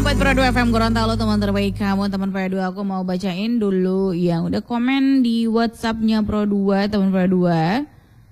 104,2 FM Gorontalo, teman terbaik kamu, teman Pro 2. Aku mau bacain dulu yang udah komen di WhatsApp-nya Pro 2, teman Pro 2.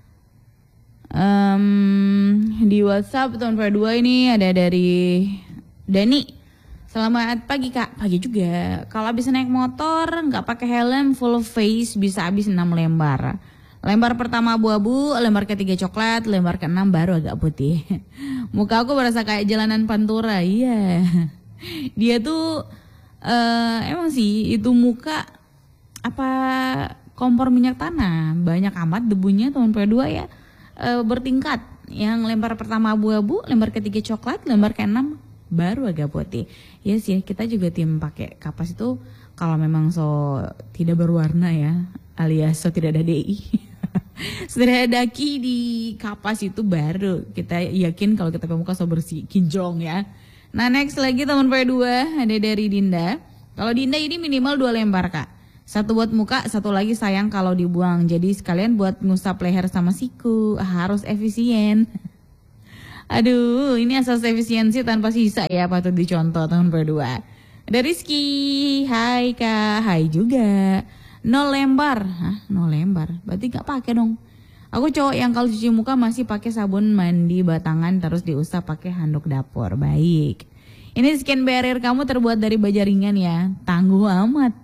Di WhatsApp teman Pro 2 ini ada dari Dani. Selamat pagi Kak. Pagi juga. Kalau habis naik motor nggak pakai helm full face bisa habis 6 lembar. Lembar pertama abu-abu, lembar ketiga coklat, lembar keenam baru agak putih. Muka aku berasa kayak jalanan Pantura. Iya. Dia tuh emang sih itu muka apa kompor minyak tanah. Banyak amat debunya teman Pro 2 ya. Bertingkat. Yang lembar pertama abu-abu, lembar ketiga coklat, lembar keenam baru agak putih. Ya sih, kita juga tim pakai kapas itu kalau memang so tidak berwarna ya, alias so tidak ada DI. Sudah ada daki di kapas itu baru kita yakin kalau kita pemuka so bersih kinjong ya. Nah next lagi teman Pro 2 ada dari Dinda. Kalau Dinda ini minimal 2 lembar Kak. Satu buat muka, satu lagi sayang kalau dibuang. Jadi sekalian buat ngusap leher sama siku. Harus efisien. Aduh, ini asas efisiensi tanpa sisa ya, patut dicontoh teman Pro 2. Ada Rizky. Hai Kak, hai juga. 0 lembar. Hah, 0 lembar. Berarti gak pakai dong. Aku cowok yang kalau cuci muka masih pakai sabun mandi batangan terus diusap pakai handuk dapur. Baik. Ini skin barrier kamu terbuat dari baja ringan ya. Tangguh amat.